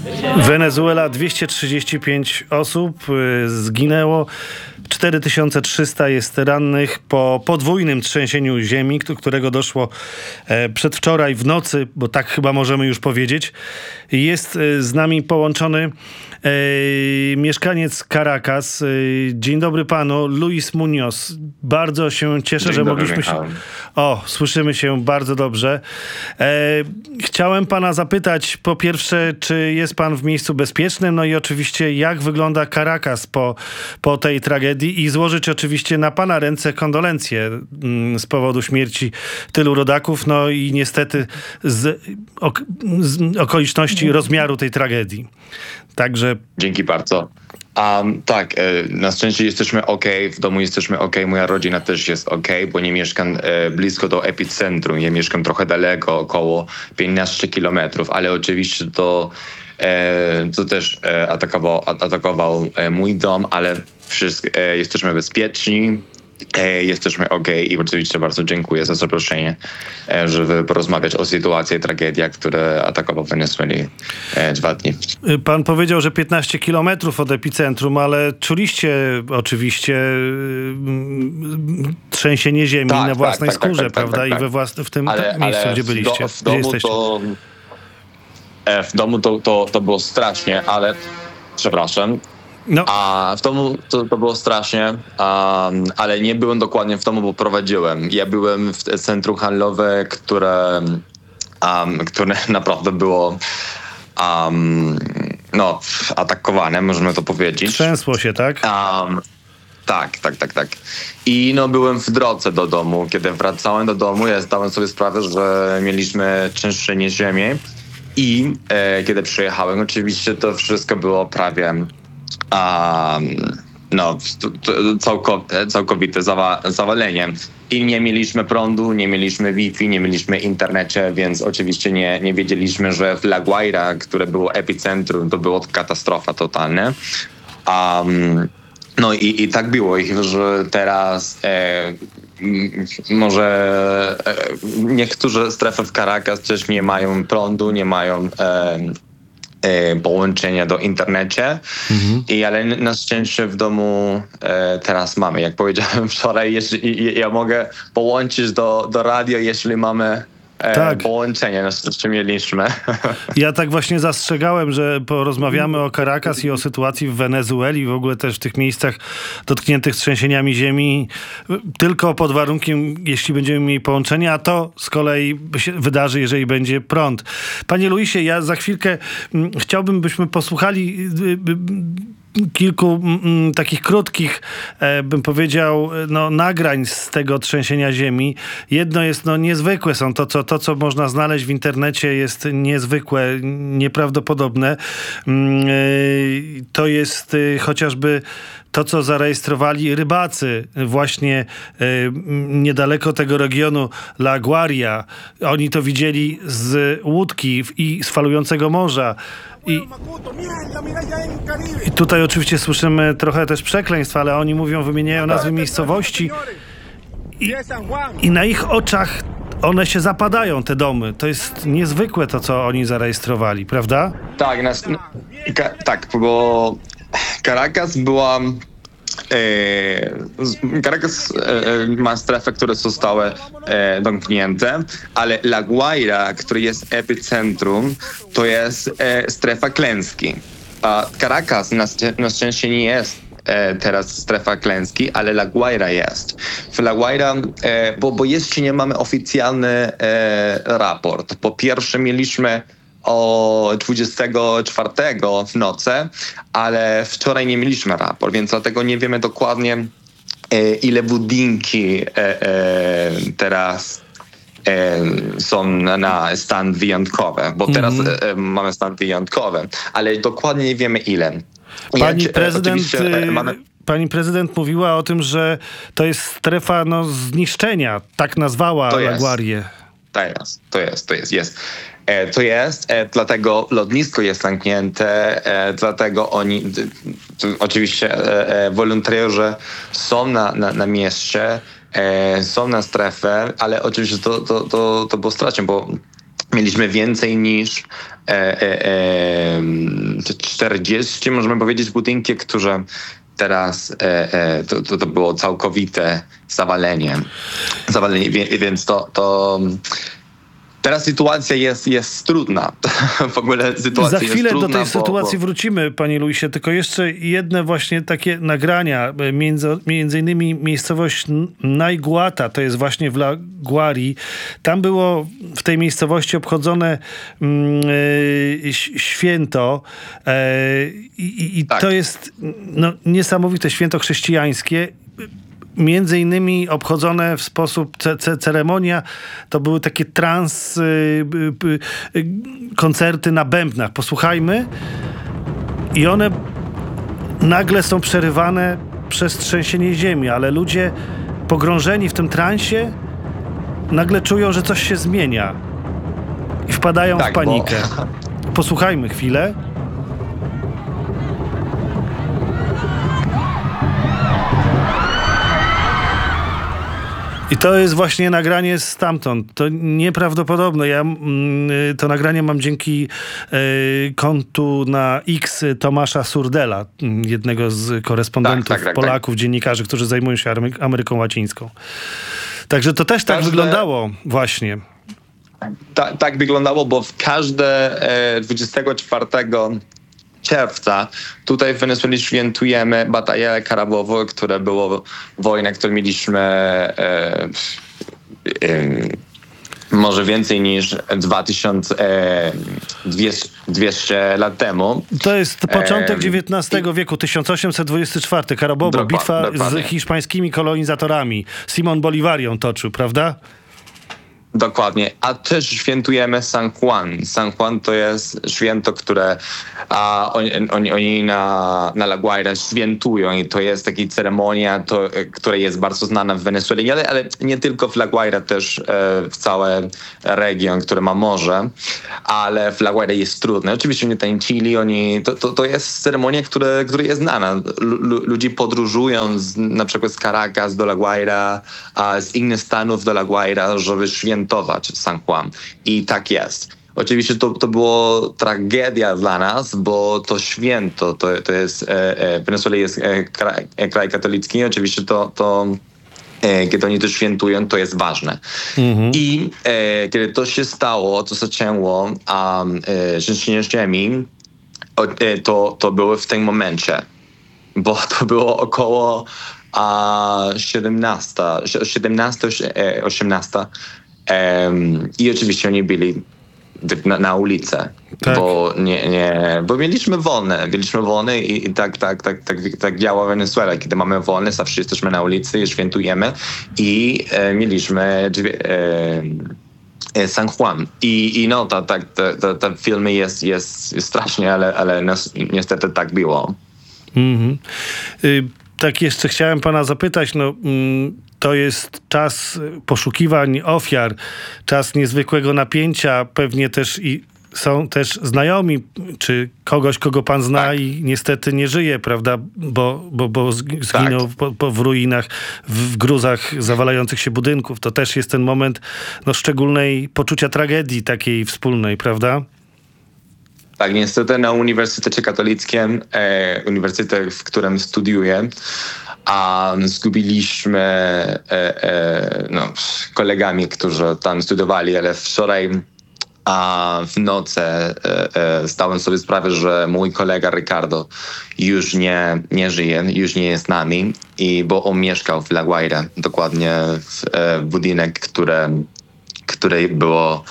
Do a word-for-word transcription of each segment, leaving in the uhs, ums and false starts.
Wenezuela, dwieście trzydzieści pięć osób zginęło, cztery tysiące trzysta jest rannych po podwójnym trzęsieniu ziemi, którego doszło przedwczoraj w nocy, bo tak chyba możemy już powiedzieć. Jest z nami połączony e, mieszkaniec Caracas. Dzień dobry panu, Luis Muñoz. Bardzo się cieszę, Dzień że dobry, mogliśmy się... O, słyszymy się bardzo dobrze. E, chciałem pana zapytać, po pierwsze, czy jest pan w miejscu bezpiecznym? No i oczywiście, jak wygląda Caracas po, po tej tragedii? I złożyć oczywiście na pana ręce kondolencje mm, z powodu śmierci tylu rodaków. No i niestety z, ok, z okoliczności rozmiaru tej tragedii. Także... Dzięki bardzo. Um, tak, e, na szczęście jesteśmy ok, w domu jesteśmy ok, moja rodzina też jest ok, bo nie mieszkam e, blisko do epicentrum, ja mieszkam trochę daleko, około piętnaście kilometrów, ale oczywiście to, e, to też e, atakował, atakował e, mój dom, ale wszystko, e, jesteśmy bezpieczni. E, jesteśmy ok i oczywiście bardzo dziękuję za zaproszenie, e, żeby porozmawiać o sytuacji i tragediach, które atakował Wenezuelę e, dwa dni. Pan powiedział, że piętnaście kilometrów od epicentrum, ale czuliście oczywiście mm, trzęsienie ziemi tak, na własnej tak, skórze, tak, tak, prawda? tak, tak, I we własnym, w tym ale, miejscu, ale gdzie byliście. W, do, w domu to, e, w domu to, to, to było strasznie, ale przepraszam. No. A w domu to, to było strasznie, um, ale nie byłem dokładnie w domu, bo prowadziłem. Ja byłem w centrum handlowe, które, um, które naprawdę było um, no, atakowane, możemy to powiedzieć. Trzęsło się, tak? Um, tak, tak, tak, tak. I no, byłem w drodze do domu. Kiedy wracałem do domu, ja zdałem sobie sprawę, że mieliśmy trzęsienie ziemi. I e, kiedy przyjechałem, oczywiście to wszystko było prawie... Um, no, całkowite, całkowite zawa zawalenie. I nie mieliśmy prądu, nie mieliśmy Wi-Fi, nie mieliśmy internecie, więc oczywiście nie, nie wiedzieliśmy, że w La Guaira, które było epicentrum, to była katastrofa totalna. Um, no i, i tak było, i że teraz e, może e, niektóre strefy w Caracas też nie mają prądu, nie mają e, połączenia do internecie, mhm. I ale na szczęście w domu e, teraz mamy. Jak powiedziałem wczoraj, jeśli, ja mogę połączyć do, do radio, jeśli mamy e, tak. połączenie, na szczęście mieliśmy. Ja tak właśnie zastrzegałem, że porozmawiamy o Caracas i o sytuacji w Wenezueli, w ogóle też w tych miejscach dotkniętych trzęsieniami ziemi, tylko pod warunkiem, jeśli będziemy mieli połączenie, a to z kolei się wydarzy, jeżeli będzie prąd. Panie Luisie, ja za chwilkę m, chciałbym, byśmy posłuchali y, y, kilku m, takich krótkich, e, bym powiedział, no, nagrań z tego trzęsienia ziemi. Jedno jest, no, niezwykłe są to, co, to, co można znaleźć w internecie, jest niezwykłe, nieprawdopodobne. Mm, e, to jest e, chociażby to, co zarejestrowali rybacy właśnie e, niedaleko tego regionu La Guaira. Oni to widzieli z łódki i z falującego morza. I, I tutaj oczywiście słyszymy trochę też przekleństw, ale oni mówią, wymieniają nazwy miejscowości i, i na ich oczach one się zapadają, te domy. To jest niezwykłe to, co oni zarejestrowali, prawda? Tak, nas, ka, tak, bo Caracas była... E, Caracas e, ma strefy, które zostały e, domknięte, ale La Guaira, który jest epicentrum, to jest e, strefa klęski. A Caracas na, na szczęście nie jest e, teraz strefa klęski, ale La Guaira jest. W La Guaira, e, bo, bo jeszcze nie mamy oficjalny e, raport. Po pierwsze mieliśmy o dwudziestego czwartego w nocy, ale wczoraj nie mieliśmy raport, więc dlatego nie wiemy dokładnie, e, ile budynki e, e, teraz e, są na stan wyjątkowy, bo teraz mm. e, mamy stan wyjątkowy, ale dokładnie nie wiemy ile. Pani Jak, prezydent... E, mamy... Pani prezydent mówiła o tym, że to jest strefa no, zniszczenia, tak nazwała La Guarię. To jest, to jest, to jest, jest. E, to jest, e, dlatego lotnisko jest zamknięte, e, dlatego oni, d, d, oczywiście e, e, wolontariusze są na, na, na mieście, e, są na strefie, ale oczywiście to, to, to, to było strasznie, bo mieliśmy więcej niż e, e, e, czterdzieści, możemy powiedzieć, budynki, które teraz e, e, to, to, to było całkowite zawalenie. zawalenie wie, więc to, to teraz sytuacja jest, jest trudna. W ogóle sytuacja Za chwilę jest trudna, do tej bo, sytuacji bo... wrócimy, panie Luisie, tylko jeszcze jedne właśnie takie nagrania, między, między innymi miejscowość Naiguata, to jest właśnie w La Guari. Tam było w tej miejscowości obchodzone mm, e, święto e, i, i tak. To jest no, niesamowite święto chrześcijańskie. Między innymi obchodzone w sposób, ce, ce, ceremonia, to były takie trans y, y, y, koncerty na bębnach. Posłuchajmy. I one nagle są przerywane przez trzęsienie ziemi, ale ludzie pogrążeni w tym transie nagle czują, że coś się zmienia i wpadają tak, w panikę. Bo... Posłuchajmy chwilę. I to jest właśnie nagranie stamtąd. To nieprawdopodobne. Ja mm, to nagranie mam dzięki y, kontu na X Tomasza Surdela, jednego z korespondentów, tak, tak, tak, Polaków, tak. dziennikarzy, którzy zajmują się Ameryką Łacińską. Także to też tak każde, wyglądało właśnie. Tak, tak wyglądało, bo w każde e, dwudziestego czwartego czerwca tutaj w Wenezueli świętujemy Batallę Carabobo, które było wojna, którą mieliśmy e, e, może więcej niż dwa tysiące dwieście lat temu. To jest początek dziewiętnastego wieku, tysiąc osiemset dwudziesty czwarty. Carabobo, dokładnie, bitwa dokładnie. z hiszpańskimi kolonizatorami. Simon Bolivar ją toczył, prawda? Dokładnie, a też świętujemy San Juan. San Juan to jest święto, które a, oni, oni, oni na, na La Guaira świętują i to jest taka ceremonia, to, która jest bardzo znana w Wenezueli, ale, ale nie tylko w La Guaira, też e, w całej region, który ma morze, ale w La Guaira jest trudne. Oczywiście oni tańczyli, oni, to, to, to jest ceremonia, która, która jest znana. L- ludzie podróżują z, na przykład z Caracas do La Guaira, a z innych stanów do La Guaira, żeby świętować San Juan. I tak jest. Oczywiście to, to było tragedia dla nas, bo to święto, to, to jest, e, e, Wenezuela jest e, kraj, e, kraj katolicki i oczywiście to, to e, kiedy oni to świętują, to jest ważne. Mm-hmm. I e, kiedy to się stało, to zaczęło a e, trzęsienie ziemi, e, to, to było w tym momencie, bo to było około a siedemnaście, osiemnaście Um, I oczywiście oni byli na, na ulicy, tak. bo nie, nie, bo mieliśmy wolne, byliśmy wolne i, i tak, tak, tak, tak, tak działa Wenezuela. Kiedy mamy wolne, zawsze jesteśmy na ulicy i świętujemy i e, mieliśmy e, San Juan. I, i no, ta, ta, ta, ta, ta filmy jest, jest, jest strasznie, ale, ale niestety tak było. Mm-hmm. Y- Tak jeszcze chciałem pana zapytać, no to jest czas poszukiwań ofiar, czas niezwykłego napięcia, pewnie też i są też znajomi, czy kogoś, kogo pan zna tak. i niestety nie żyje, prawda, bo, bo, bo zginął tak. po, po w ruinach, w, w gruzach zawalających się budynków. To też jest ten moment no, szczególnej poczucia tragedii takiej wspólnej, prawda? Tak, niestety na Uniwersytecie Katolickim, e, uniwersytet, w którym studiuję, a zgubiliśmy e, e, no, kolegami, którzy tam studiowali, ale wczoraj a w nocy e, e, zdałem sobie sprawę, że mój kolega Ricardo już nie, nie żyje, już nie jest z nami, i bo on mieszkał w La Guaira, dokładnie w e, budynek, które, które było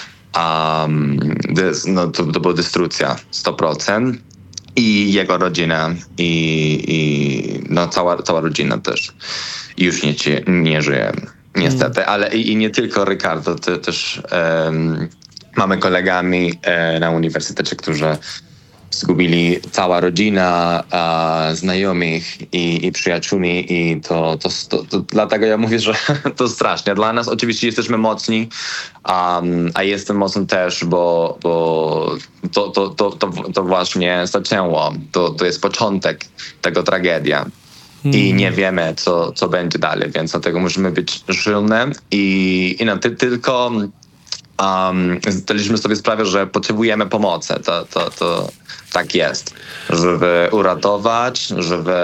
Um, dys, no, to, to była destrukcja sto procent i jego rodzina i, i no, cała, cała rodzina też już nie, nie żyje niestety, mm. ale i, i nie tylko Ricardo, to, też um, mamy kolegami e, na uniwersytecie, którzy zgubili cała rodzina, a, znajomych i, i przyjaciółmi i to, to, to, to dlatego ja mówię, że to strasznie. Dla nas oczywiście jesteśmy mocni, um, a jestem mocny też, bo, bo to, to, to, to, to właśnie zaczęło. To, to jest początek tego tragedia. Mm. I nie wiemy, co, co będzie dalej, więc dlatego musimy być silni i, i no, ty, tylko um, zdaliśmy sobie sprawę, że potrzebujemy pomocy. To, to, to tak jest. Żeby uratować, żeby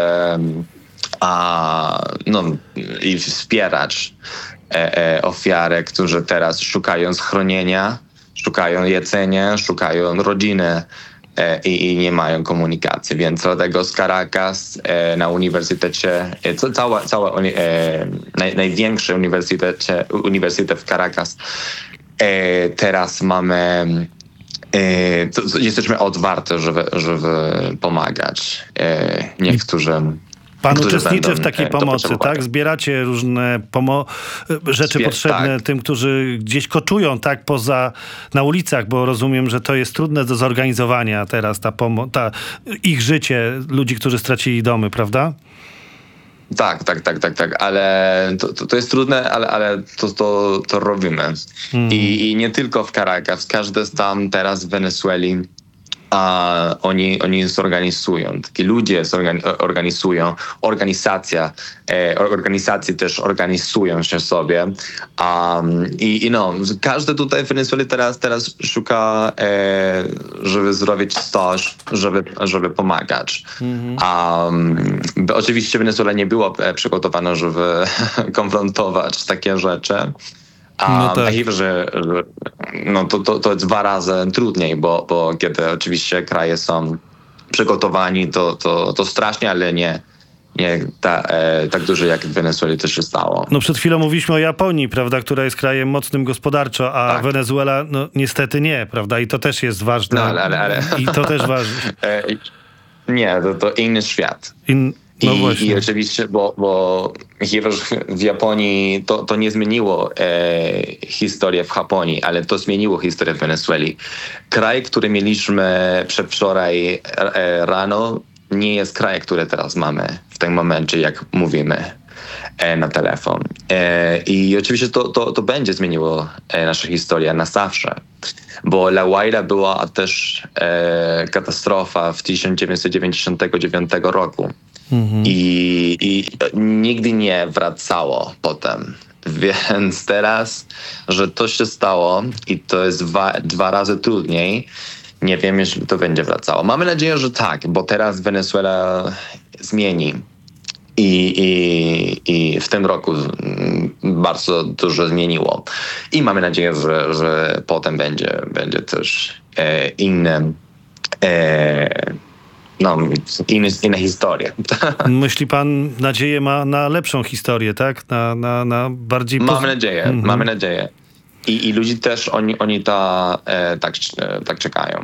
a, no, i wspierać e, e, ofiary, którzy teraz szukają schronienia, szukają jedzenia, szukają rodziny e, i, i nie mają komunikacji. Więc dlatego z Caracas e, na uniwersytecie, e, co, cała, cała e, naj, największy uniwersytecie, uniwersytet w Caracas, e, teraz mamy, e, to, to jesteśmy otwarci, żeby, żeby pomagać e, niektórym. Pan uczestniczy w takiej pomocy, tak? Zbieracie różne pomo- rzeczy Zbier- potrzebne tak. tym, którzy gdzieś koczują, tak, poza, na ulicach, bo rozumiem, że to jest trudne do zorganizowania teraz, ta pomo- ta, ich życie, ludzi, którzy stracili domy, prawda? Tak, tak, tak, tak, tak, ale to, to, to jest trudne, ale, ale to, to, to robimy. Mm. I, I nie tylko w Caracas, każdy tam teraz w Wenezueli, a oni, oni zorganizują, takie ludzie organizują, organizacja, e, organizacje też organizują się sobie. Um, i, I no, każdy tutaj w Wenezueli teraz, teraz szuka, e, żeby zrobić coś, żeby, żeby pomagać. Mm-hmm. Um, oczywiście Wenezuela nie była przygotowana, żeby konfrontować takie rzeczy. A no tak. chyba, że, że no to, to, to jest dwa razy trudniej, bo, bo kiedy oczywiście kraje są przygotowani, to, to, to strasznie, ale nie, nie ta, e, tak dużo jak w Wenezueli też się stało. No przed chwilą mówiliśmy o Japonii, prawda, która jest krajem mocnym gospodarczo, a tak. Wenezuela no niestety nie, prawda, i to też jest ważne. No, ale, ale, ale. I to też ważne. e, nie, to, to inny świat. In... No I, I oczywiście, bo, bo w Japonii to, to nie zmieniło e, historię w Japonii, ale to zmieniło historię w Wenezueli. Kraj, który mieliśmy przedwczoraj e, rano, nie jest kraj, który teraz mamy w tym momencie, jak mówimy e, na telefon. E, I oczywiście to, to, to będzie zmieniło e, naszą historię na zawsze. Bo La Guaira była też e, katastrofa w tysiąc dziewięćset dziewięćdziesiątym dziewiątym roku. Mm-hmm. I, I nigdy nie wracało potem. Więc teraz, że to się stało i to jest dwa, dwa razy trudniej, nie wiem, jeśli to będzie wracało. Mamy nadzieję, że tak, bo teraz Wenezuela zmieni. I, i, I w tym roku bardzo dużo zmieniło. I mamy nadzieję, że, że potem będzie, będzie też e, inne e, no, inne, inne historie. Myśli pan, nadzieję ma na lepszą historię, tak? Na, na, na bardziej... Mamy nadzieję, mm-hmm. mamy nadzieję. I, i ludzie też, oni, oni ta, e, tak, e, tak czekają.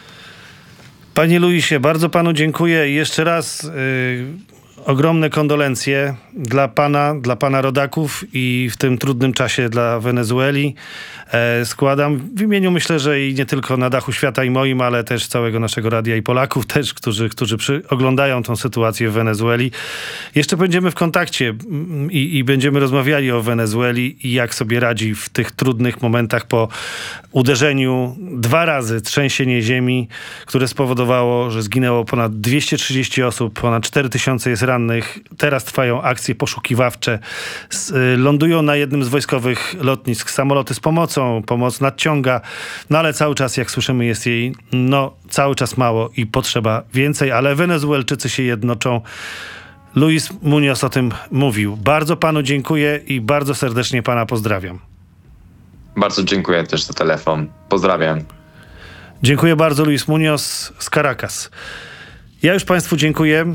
Panie Luisie, bardzo panu dziękuję i jeszcze raz y, ogromne kondolencje dla pana, dla pana rodaków i w tym trudnym czasie dla Wenezueli. E, składam w imieniu, myślę, że i nie tylko Na Dachu Świata i moim, ale też całego naszego radia i Polaków też, którzy, którzy przy, oglądają tą sytuację w Wenezueli. Jeszcze będziemy w kontakcie i, i będziemy rozmawiali o Wenezueli i jak sobie radzi w tych trudnych momentach po uderzeniu dwa razy trzęsienie ziemi, które spowodowało, że zginęło ponad dwieście trzydzieści osób, ponad cztery tysiące jest rannych. Teraz trwają akcje poszukiwawcze. S, y, lądują na jednym z wojskowych lotnisk samoloty z pomocą. Pomoc nadciąga, no ale cały czas, jak słyszymy, jest jej no cały czas mało i potrzeba więcej, ale Wenezuelczycy się jednoczą. Luis Muñoz o tym mówił. Bardzo panu dziękuję i bardzo serdecznie pana pozdrawiam. Bardzo dziękuję też za telefon. Pozdrawiam. Dziękuję bardzo, Luis Muñoz z Caracas. Ja już państwu dziękuję.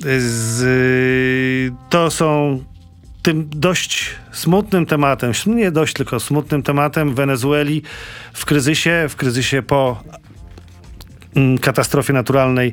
Z, to są tym dość smutnym tematem, nie dość, tylko smutnym tematem Wenezueli w kryzysie, w kryzysie po mm, katastrofie naturalnej.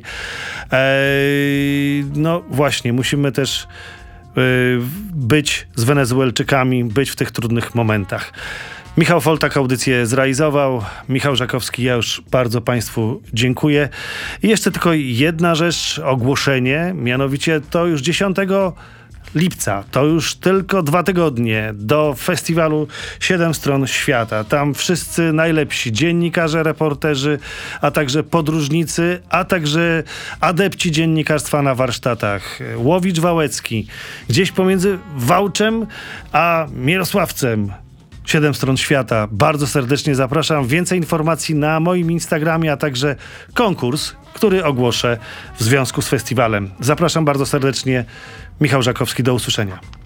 Eee, no właśnie, musimy też e, być z Wenezuelczykami, być w tych trudnych momentach. Michał Foltak audycję zrealizował. Michał Żakowski, ja już bardzo państwu dziękuję. I jeszcze tylko jedna rzecz, ogłoszenie, mianowicie to już dziesiątego lipca, to już tylko dwa tygodnie do festiwalu Siedem Stron Świata. Tam wszyscy najlepsi dziennikarze, reporterzy, a także podróżnicy, a także adepci dziennikarstwa na warsztatach. Łowicz Wałęcki, gdzieś pomiędzy Wałczem a Mierosławcem. Siedem stron świata. Bardzo serdecznie zapraszam. Więcej informacji na moim Instagramie, a także konkurs, który ogłoszę w związku z festiwalem. Zapraszam bardzo serdecznie. Michał Żakowski, do usłyszenia.